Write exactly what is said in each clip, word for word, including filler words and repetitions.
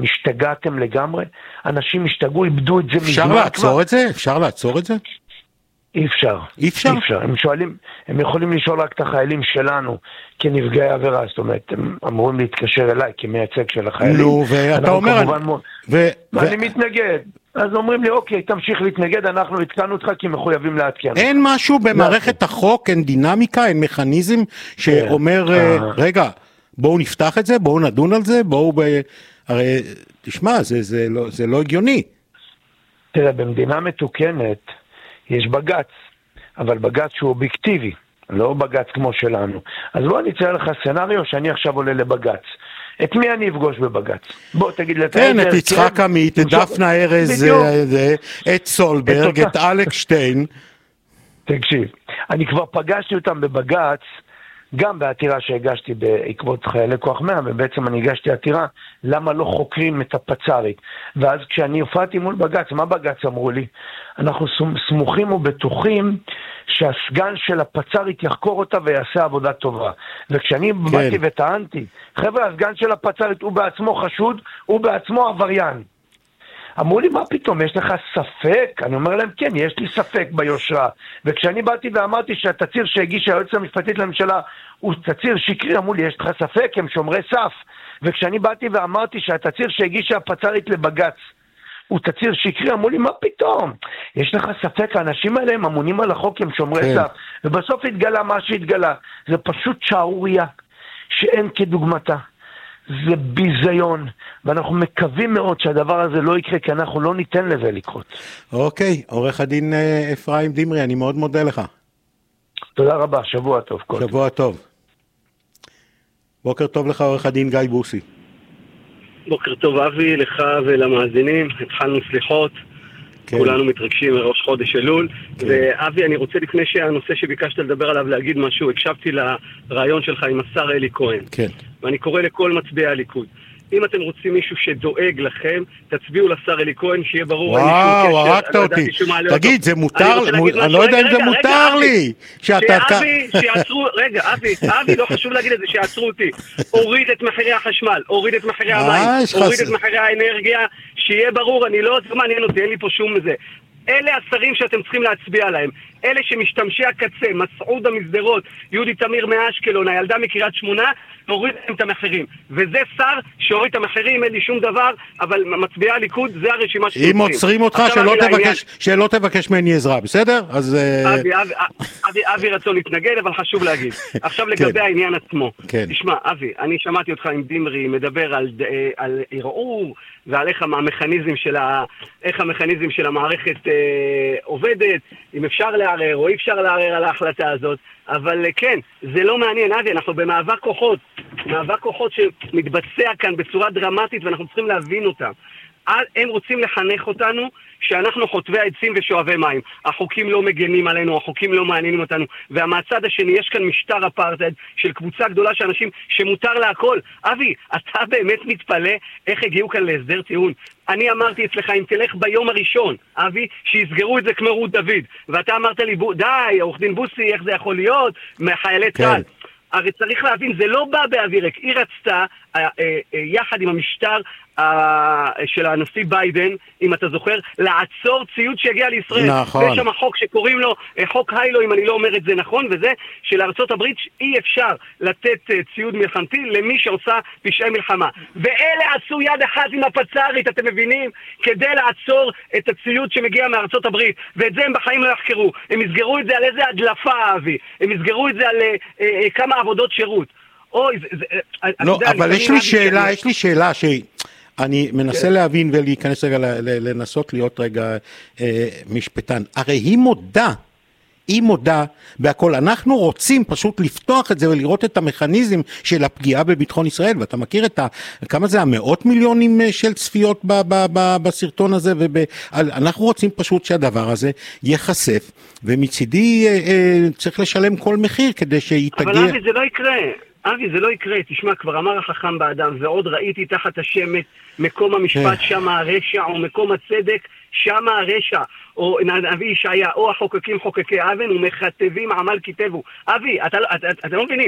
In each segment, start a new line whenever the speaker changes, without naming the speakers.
השתגעתם לגמרי? אנשים השתגעו, איבדו את זה מזמן.
אפשר לעצור את זה? אפשר לעצור את זה?
אי אפשר.
אי אפשר?
אי אפשר. הם שואלים, הם יכולים לשאול רק את החיילים שלנו כנפגעי עבירה, זאת אומרת, הם אמורים להתקשר אליי כמייצג של החיילים.
נו, ואתה אומר...
אני מתנגד. אז אומרים לי, אוקיי, תמשיך להתנגד, אנחנו התקנו אותך כי מחויבים להתקן.
אין משהו במערכת החוק, אין דינמיקה, אין מכניזם שאומר, רגע, בואו נפתח את זה, בואו נדון על זה, בואו... הרי, תשמע, זה לא הגיוני.
תראה, במדינה מתוקנת, יש בגץ, אבל בגץ שהוא אובייקטיבי, לא בגץ כמו שלנו. אז בוא אני אצייר לך סצנריו שאני עכשיו עולה לבגץ. את מי אני אפגוש בבגץ? בוא תגיד לי...
כן, את יצחק עמית, את דפנה ארז, את סולברג, את אלכס שטיין.
תקשיב, אני כבר פגשתי אותם בבגץ, גם בעתירה שהגשתי בעקבות חיילי כוח מאה, ובעצם אני הגשתי עתירה, למה לא חוקרים את הפצ"רית. ואז כשאני הופעתי מול בגץ, מה בגץ אמרו לי? אנחנו סמוכים ובטוחים שהסגן של הפצ"רית יחקור אותה ויעשה עבודה טובה. וכשאני כן. באתי וטענתי, חבר'ה, הסגן של הפצ"רית הוא בעצמו חשוד, הוא בעצמו עבריין. אמרו לי, מה פתאום, יש לך ספק? אני אומר להם, כן, יש לי ספק ביושרה. וכשאני באתי ואמרתי שהתציר שהגיש היועצת המשפטית לממשלה הוא תציר שקרי, אמרו לי, יש לך ספק? הם שומרי סף. וכשאני באתי ואמרתי שהתציר שהגישה הפצ"רית לבגץ הוא תציר שקרי, אמרו לי, מה פתאום? יש לך ספק, האנשים האלה הם אמונים על החוק, הם שומרי כן. סף. ובסוף התגלה מה שהתגלה. זה פשוט שערוריה שאין כדוגמתה. זה ביזיון, ואנחנו מקווים מאוד שהדבר הזה לא יקרה, כי אנחנו לא ניתן לזה לקרות.
אוקיי, עורך הדין אפרים דמרי, אני מאוד מודה לך.
תודה רבה, שבוע טוב.
שבוע טוב. בוקר טוב לך, עורך הדין גיא בוסי.
בוקר טוב אבי, לך ולמאזינים, התחלנו סליחות, כן. כולנו מתרגשים מראש חודש אלול, כן. ואבי, אני רוצה לפני שהנושא שביקשת לדבר עליו להגיד משהו, הקשבתי לרעיון שלך עם השר אלי כהן,
כן.
ואני קורא לכל מצביעי הליכוד. אם אתם רוצים מישהו שדואג לכם, תצביעו לשר אלי כהן, שיהיה ברור.
וואו, הרקת אותי. תגיד, זה מותר, אני לא יודע אם זה מותר לי.
שאבי, שיעצרו, רגע, אבי, אבי, לא חשוב להגיד את זה, שיעצרו אותי. הוריד את מחירי החשמל, הוריד את מחירי המים, הוריד את מחירי האנרגיה, שיהיה ברור, אני לא, זה מעניין אותי, אין לי פה שום מזה. אלה השרים שאתם צריכים להצביע עליהם. אלה שמשתמשי הקצה, מסעוד המסדרות, יהודי תמיר מאשקלון, הילדה מקריית שמונה, הוריד את המחירים. וזה שר שהוריד את המחירים, אין לי שום דבר, אבל מצביעי הליכוד, זה הרשימה שצריכים.
אם עוצרים אותך, שלא תבקש, שלא תבקש ממני עזרה, בסדר? אז...
אבי, אבי, אבי, אבי רצון להתנגד, אבל חשוב להגיד. עכשיו לגבי העניין עצמו. תשמע, אבי, אני שמעתי אותך עם דמרי, מדבר על ערעור, ועל איך המכניזם של ה... איך המכניזם של המערכת אה, עובדת, אם אפשר לערער או אי אפשר לערער על ההחלטה הזאת, אבל כן, זה לא מעניין, אבי, אנחנו במאבק כוחות, מאבק כוחות שמתבצע כאן בצורה דרמטית ואנחנו צריכים להבין אותם. הם רוצים לחנך אותנו שאנחנו חוטבי העצים ושואבי מים. החוקים לא מגנים עלינו, החוקים לא מעניינים אותנו. ומהצד השני יש כאן משטר אפרטהייד של קבוצה גדולה של אנשים שמותר להכל. אבי, אתה באמת מתפלא איך הגיעו כאן להסדר טיעון? אני אמרתי אצלך, אם תלך ביום הראשון, אבי, שיסגרו את זה כמו רות דוד. ואתה אמרת לי, די, עורך דין בוסי, איך זה יכול להיות? מחיילי צה"ל. הרי צריך להבין, זה לא בא באוויר ריק. היא רצתה, יחד עם המשטר של הנשיא ביידן, אם אתה זוכר, לעצור ציוד שהגיע לישראל.
נכון.
יש שם חוק שקוראים לו, חוק היילו, אם אני לא אומר את זה נכון, וזה שלארצות הברית אי אפשר לתת ציוד מלחמתי למי שעושה פשעי מלחמה. ואלה עשו יד אחת עם הפצ"רית, אתם מבינים? כדי לעצור את הציוד שמגיע מארצות הברית. ואת זה הם בחיים לא יחקרו. הם יסגרו את זה על איזה הדלפה, אבי. הם יסגרו את זה על אה, אה, כמה עבודות שירות. אוי, זה... זה
לא, יודע, אבל יש לי שאלה, שאני... יש לי שאלה שהיא... אני מנסה להבין ולהיכנס רגע, לנסות להיות רגע אה, משפטן. הרי היא מודה, היא מודה בהכל. אנחנו רוצים פשוט לפתוח את זה ולראות את המכניזם של הפגיעה בביטחון ישראל, ואתה מכיר את ה... כמה זה המאות מיליונים של צפיות ב, ב, ב, בסרטון הזה, ואנחנו רוצים פשוט שהדבר הזה ייחשף, ומצידי אה, אה, צריך לשלם כל מחיר כדי שהיא תגיע...
אבל אבי, זה לא יקרה. אבי, זה לא יקרה, תשמע, כבר אמר החכם באדם, ועוד ראיתי תחת השמש, מקום המשפט שמה הרשע, או מקום הצדק, שמה הרשע, או נביא ישעיה, או החוקקים חוקקי אבן, ומכתבים עמל כתבו. אבי, אתה, אתה, אתה, אתה לא מבינים,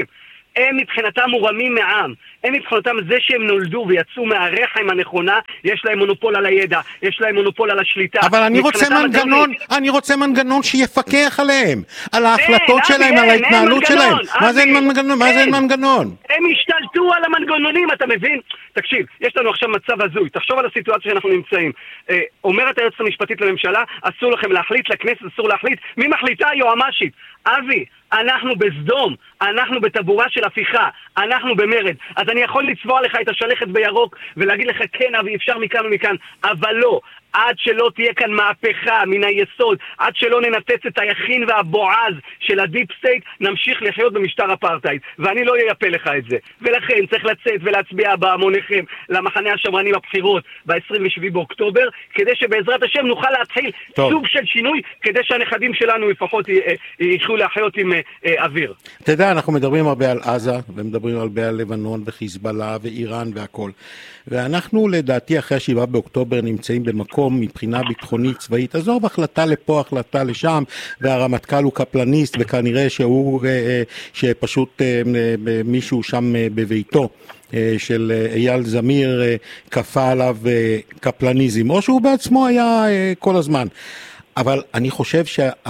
הם מבחינתם מורמים מעם. הם מבחינתם זה שהם נולדו ויצאו מהרחם הנכונה, יש להם מונופול על הידע, יש להם מונופול על השליטה.
אבל אני רוצה מנגנון, אני רוצה מנגנון שיפקח עליהם, על ההחלטות שלהם, על ההתנהלות שלהם. מה זה מנגנון? מה זה מנגנון?
הם השתלטו על המנגנונים, אתה מבין? תקשיב, יש לנו עכשיו מצב הזוי, תחשוב על הסיטואציה שאנחנו נמצאים. אומרת היועצת המשפטית לממשלה, אסור לכם להחליט, לכנסת אסור להחליט, מי מחליטה? יועמ"שית. אבי, אנחנו בסדום, אנחנו בטבורה של הפיכה, אנחנו במרד. אז אני יכול לצבוע לך את השלכת בירוק ולהגיד לך כן אבי אפשר מכאן ומכאן, אבל לא, עד שלא תהיה כאן מהפכה מן היסוד, עד שלא ננתץ את היחין והבועז של הדיפ סטייט, נמשיך לחיות במשטר אפרטהייד, ואני לא אייפה לך את זה. ולכן צריך לצאת ולהצביע בהמוניכם למחנה השמרני בבחירות ב-עשרים ושבעה באוקטובר, כדי שבעזרת השם נוכל להתחיל טוב. סוג של שינוי, כדי שהנכדים שלנו לפחות יוכלו לחיות עם אה, אוויר.
אתה יודע, אנחנו מדברים הרבה על עזה, ומדברים הרבה על לבנון וחיזבאללה ואיראן והכל. ואנחנו לדעתי אחרי השבעה באוקטובר נמצאים במקום מבחינה ביטחונית צבאית, עזוב החלטה לפה, החלטה לשם, והרמטכ"ל הוא קפלניסט, וכנראה שהוא, שפשוט מישהו שם בביתו של אייל זמיר כפה עליו קפלניזם, או שהוא בעצמו היה כל הזמן. אבל אני חושב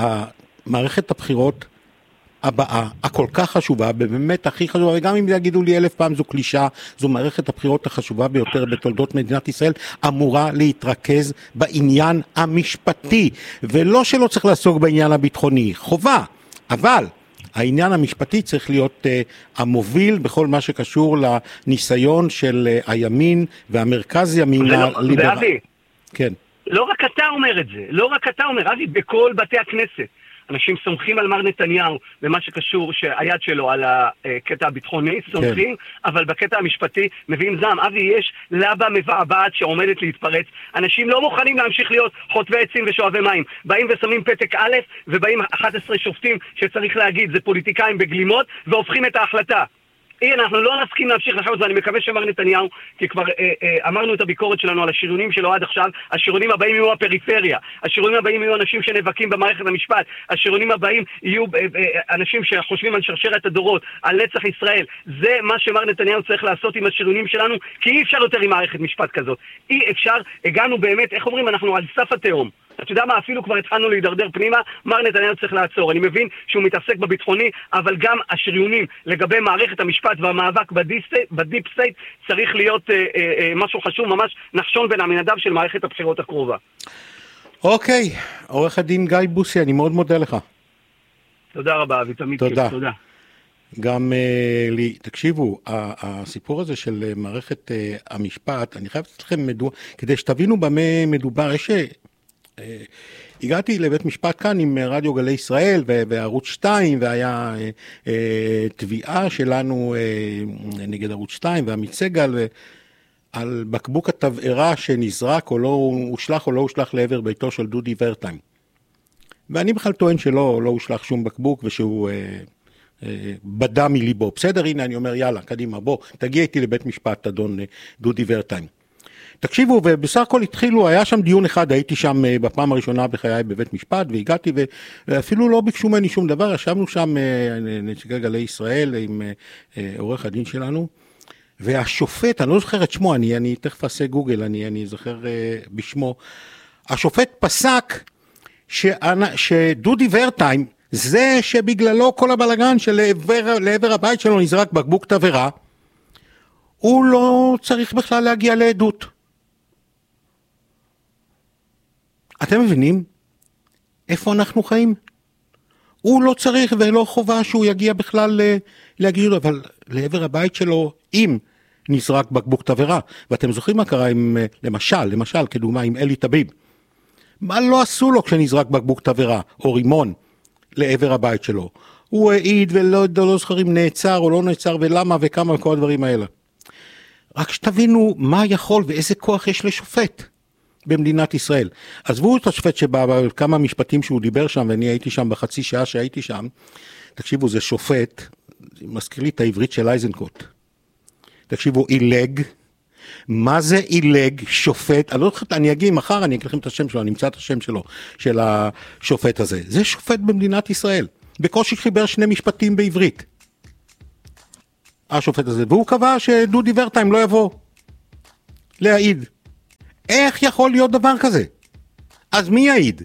שהמערכת הבחירות הבאה, הכל כך חשובה, באמת הכי חשובה, וגם אם יגידו לי אלף פעם זו קלישה, זו מערכת הבחירות החשובה ביותר בתולדות מדינת ישראל, אמורה להתרכז בעניין המשפטי, ולא שלא צריך לעסוק בעניין הביטחוני, חובה, אבל העניין המשפטי צריך להיות uh, המוביל בכל מה שקשור לניסיון של uh, הימין והמרכז ימין
הליברל. ואבי,
כן.
לא רק אתה אומר את זה, לא רק אתה אומר, אבי, בכל בתי הכנסת. אנשים סומכים על מר נתניהו במה שקשור שהיד שלו על הקטע הביטחוני, סומכים, כן. אבל בקטע המשפטי מביאים זעם. אבי, יש לבה מבעבעת שעומדת להתפרץ. אנשים לא מוכנים להמשיך להיות חוטבי עצים ושואבי מים. באים ושמים פתק א' ובאים אחד עשר שופטים שצריך להגיד, זה פוליטיקאים בגלימות, והופכים את ההחלטה. אי, אנחנו לא נסכים להמשיך לחיות, ואני מקווה שמר נתניהו, כי כבר אה, אה, אמרנו את הביקורת שלנו על השריונים שלו עד עכשיו, השריונים הבאים יהיו הפריפריה, השריונים הבאים יהיו אנשים שנאבקים במערכת המשפט, השריונים הבאים יהיו אה, אה, אנשים שחושבים על שרשרת הדורות, על נצח ישראל. זה מה שמר נתניהו צריך לעשות עם השריונים שלנו, כי אי אפשר יותר עם מערכת משפט כזאת. אי אפשר, הגענו באמת, איך אומרים, אנחנו על סף התהום. אתה יודע מה, אפילו כבר התחלנו להידרדר פנימה, מר נתניהו צריך לעצור. אני מבין שהוא מתעסק בביטחוני, אבל גם השריונים לגבי מערכת המשפט והמאבק בדיפ סטייט צריך להיות אה, אה, משהו חשוב, ממש נחשון בין המנדב של מערכת הבחירות הקרובה.
אוקיי, עורך הדין גיא בוסי, אני מאוד מודה לך.
תודה רבה, אבי, תמיד
תודה.
כיף, תודה.
גם uh, לי, תקשיבו, הסיפור הזה של מערכת uh, המשפט, אני חייב לתת לכם מדוע, כדי שתבינו במה מדובר, יש... Uh, הגעתי לבית משפט כאן עם רדיו גלי ישראל וערוץ שתיים, והיה uh, uh, תביעה שלנו uh, נגד ערוץ שתיים ועמית סגל, על בקבוק התבערה שנזרק או לא הושלח או לא הושלח לעבר ביתו של דודי ורטיים. ואני בכלל טוען שלא לא הושלח שום בקבוק ושהוא... Uh, בדה מליבו. בסדר, הנה אני אומר, יאללה, קדימה, בוא, תגיע איתי לבית משפט, אדון דודי ורטיים. תקשיבו, ובסך הכל התחילו, היה שם דיון אחד, הייתי שם בפעם הראשונה בחיי בבית משפט, והגעתי, ואפילו לא ביקשו ממני שום דבר, ישבנו שם נציגי גלי ישראל עם עורך הדין שלנו, והשופט, אני לא זוכר את שמו, אני, אני תכף אעשה גוגל, אני, אני זוכר בשמו, השופט פסק שענה, שדודי ורטיים, זה שבגללו כל הבלגן של לעבר, לעבר הבית שלו נזרק בקבוק תבערה, הוא לא צריך בכלל להגיע לעדות. אתם מבינים איפה אנחנו חיים? הוא לא צריך ולא חובה שהוא יגיע בכלל להגיד, אבל לעבר הבית שלו, אם נזרק בקבוק תבערה, ואתם זוכרים מה קרה עם, למשל, למשל, כדוגמה עם אלי טביב, מה לא עשו לו כשנזרק בקבוק תבערה או רימון לעבר הבית שלו? הוא העיד ולא לא זוכר אם נעצר או לא נעצר ולמה וכמה וכל הדברים האלה. רק שתבינו מה יכול ואיזה כוח יש לשופט במדינת ישראל. עזבו את השופט שבא כמה משפטים שהוא דיבר שם, ואני הייתי שם בחצי שעה שהייתי שם. תקשיבו, זה שופט, מזכיר לי את העברית של אייזנקוט. תקשיבו, אילג, מה זה אילג שופט? אני לא זוכר, אני אגיע מחר, אני אגיד לכם את השם שלו, אני אמצא את השם שלו, של השופט הזה. זה שופט במדינת ישראל. בקושי חיבר שני משפטים בעברית. השופט הזה, והוא קבע שדודי ורטיים לא יבוא להעיד. איך יכול להיות דבר כזה? אז מי יעיד?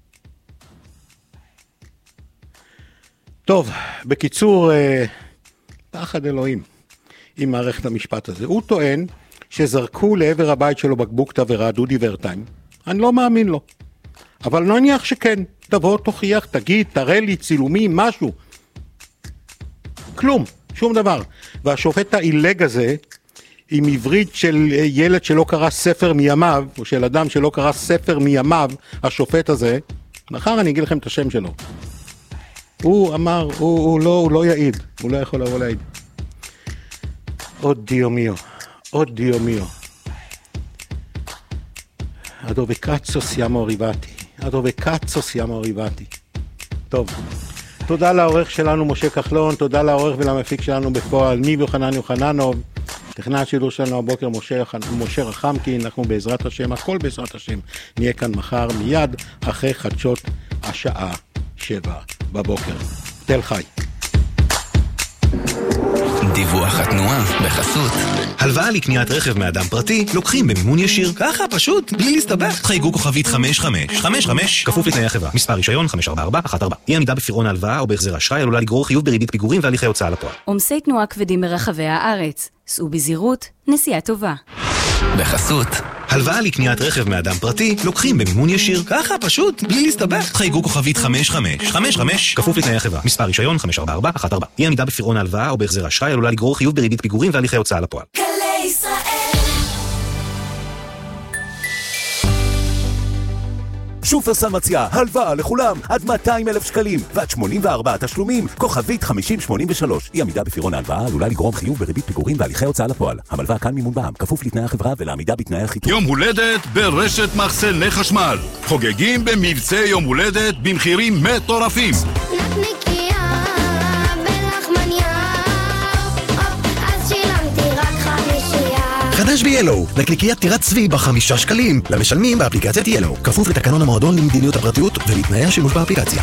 טוב, בקיצור, פחד אלוהים עם מערכת המשפט הזה. הוא טוען שזרקו לעבר הבית שלו בקבוק תבערה, דודי ורטיים. אני לא מאמין לו. אבל נניח שכן, תבוא, תוכיח, תגיד, תראה לי צילומים, משהו. כלום, שום דבר. והשופט האילג הזה, עם עברית של ילד שלא קרא ספר מימיו, או של אדם שלא קרא ספר מימיו, השופט הזה, מחר אני אגיד לכם את השם שלו. הוא אמר, הוא, הוא, לא, הוא לא יעיד, הוא לא יכול לבוא להעיד. עוד דיו מיו, עוד דיו מיו. אדו בקצו סיאמו ריבתי, אדו בקצו סיאמו ריבתי. טוב, תודה לעורך שלנו משה כחלון, תודה לעורך ולמפיק שלנו בפועל, ניב יוחנן יוחננוב, טכנאי השידור שלנו הבוקר משה, משה רחמקין, אנחנו בעזרת השם, הכל בעזרת השם, נהיה כאן מחר מיד אחרי חדשות השעה שבע בבוקר. תל חי.
דיווח התנועה בחסות. הלוואה לקניית רכב מאדם פרטי לוקחים במימון ישיר. ככה פשוט, בלי להסתבך. חייגו כוכבית חמש חמש חמש חמש כפוף לתנאי החברה. מספר רישיון חמש ארבע ארבע אחת ארבע. אי עמידה בפירעון ההלוואה או בהחזר אשראי עלולה לגרור חיוב בריבית פיגורים והליכי הוצאה לפועל.
עומסי תנועה כבדים ברחבי הארץ. סעו בזהירות, נסיעה טובה.
בחסות. הלוואה לקניית רכב מאדם פרטי לוקחים במימון ישיר. ככה פשוט, בלי להסתבך. חייגו כוכבית חמש חמש חמש חמש כפוף לתנאי החברה. מספר רישיון חמש ארבע ארבע אחת ארבע. אי עמידה בפירעון ההלוואה או בהחזר אשראי עלולה לגרור חיוב בריבית פיגורים והליכי הוצאה לפועל.
גלי ישראל.
שופרסל מציעה הלוואה לכולם עד מאתיים אלף שקלים ועד שמונים וארבעה תשלומים, כוכבית חמישים שמונים ושלוש. אי עמידה בפירעון ההלוואה עלולה לגרום חיוב בריבית פיגורים והליכי הוצאה לפועל. המלווה כאן מימון בע"מ, כפוף לתנאי החברה ולעמידה בתנאי החיתום.
יום הולדת ברשת מחסני חשמל. חוגגים במבצע יום הולדת במחירים מטורפים.
נקניקיה בלחמניה, אז שילמתי רק חמישייה.
חדש ב-Yellow, נקניקיית טירת צבי בחמישה שקלים, למשלמים באפליקציית Yellow, כפוף לתקנון המועדון למדיניות הפרטיות ולתנאי השימוש באפליקציה.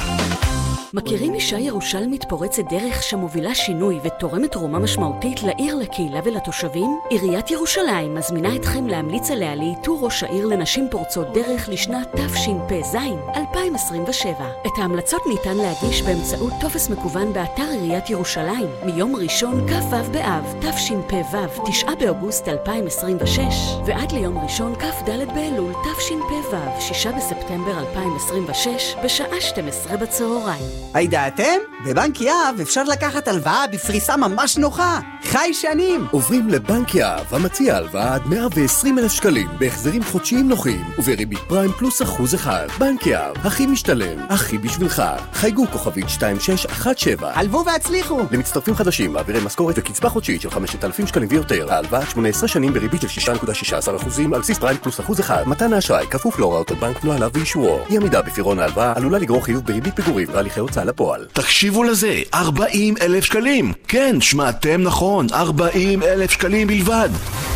מכירים אישה ירושלמית פורצת דרך שמובילה שינוי ותורמת תרומה משמעותית לעיר, לקהילה ולתושבים? עיריית ירושלים מזמינה אתכם להמליץ עליה לאיתור ראש העיר לנשים פורצות דרך לשנת תשפ"ז אלפיים עשרים ושבע. את ההמלצות ניתן להגיש באמצעות טופס מקוון באתר עיריית ירושלים מיום ראשון כ"ו באב תשפ"ו תשעה באוגוסט אלפיים עשרים ושש ועד ליום ראשון כ"ד באלול תשפ"ו שישה בספטמבר אלפיים עשרים ושש בשעה שתים עשרה בצהריים.
הידעתם? בבנק יהב אפשר לקחת הלוואה בפריסה ממש נוחה. חי שנים.
עוברים לבנק יהב, המציע הלוואה עד מאה ועשרים אלף שקלים, בהחזרים חודשיים נוחים, ובריבית פריים פלוס אחוז אחד. בנק יהב, הכי משתלם, הכי בשבילך. חייגו כוכבית שתיים שש אחת שבע.
הלוו והצליחו.
למצטרפים חדשים, מעבירי משכורת וקצבה חודשית של חמשת אלפים שקלים ויותר. ההלוואה שמונה עשרה שנים בריבית של שש נקודה שש עשרה אחוזים על בסיס פריים פלוס אחוז אחד. מתן האשראי כפוף להוראות הבנק, נוהליו ואישורו. אי עמידה בפירעון ההלוואה עלולה לגרור חיוב בריבית פיגורים והליכי הוצאה לפועל.
תקשיבו לזה, ארבעים אלף שקלים. כן, שמעתם נכון, ארבעים אלף שקלים בלבד.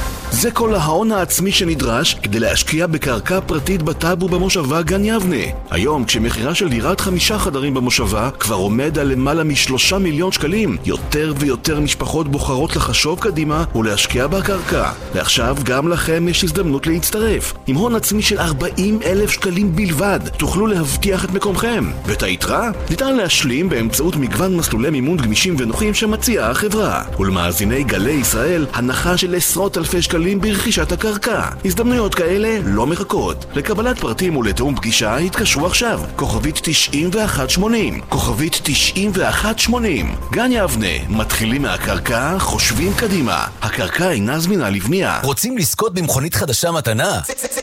זה כל ההון העצמי שנדרש כדי להשקיע בקרקע פרטית בטאבו במושבה גן יבנה. היום, כשמחירה של דירת חמישה חדרים במושבה כבר עומד על למעלה משלושה מיליון שקלים, יותר ויותר משפחות בוחרות לחשוב קדימה ולהשקיע בקרקע. ועכשיו גם לכם יש הזדמנות להצטרף. עם הון עצמי של ארבעים אלף שקלים בלבד, תוכלו להבטיח את מקומכם. ואת היתרה ניתן להשלים באמצעות מגוון מסלולי מימון גמישים ונוחים שמציעה החברה. ולמאזיני גלי ישראל, הנחה של עשרות אלפי שקלים ברכישת הקרקע. הזדמנויות כאלה לא מחכות. לקבלת פרטים ולתאום פגישה התקשרו עכשיו. כוכבית תשעים ואחת שמונים. כוכבית תשעים ואחת שמונים. גן יבנה, מתחילים מהקרקע, חושבים קדימה. הקרקע אינה זמינה לבנייה.
רוצים לזכות במכונית חדשה מתנה?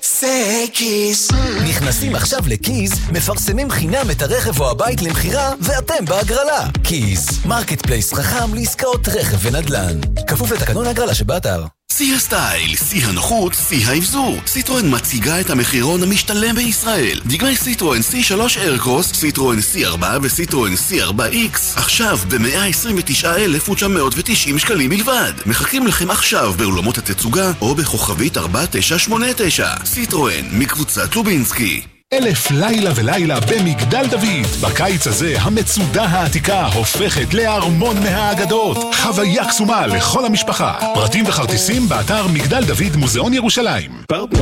זה כיס.
נכנסים עכשיו לכיס, מפרסמים חינם את הרכב או הבית למחירה, ואתם בהגרלה. כיס, מרקט פלייס חכם לעסקאות רכב ונדל"ן. כפוף לתקנון ההגרלה שבאתר.
שיא הסטייל, שיא הנוחות, שיא האבזור. סיטרואן מציגה את המחירון המשתלם בישראל. דגמי סיטרואן סי שלוש איירקרוס, סיטרואן סי ארבע וסיטרואן סי ארבע איקס. עכשיו ב-מאה עשרים ותשעה אלף ותשע מאות ותשעים שקלים בלבד. מחכים לכם עכשיו באולמות התצוגה או בכוכבית ארבע תשע שמונה תשע. סיטרואן מקבוצת לובינסקי.
אלף לילה ולילה במגדל דוד. בקיץ הזה המצודה העתיקה הופכת לארמון מהאגדות. חוויה קסומה לכל המשפחה. פרטים וכרטיסים באתר מגדל דוד מוזיאון ירושלים.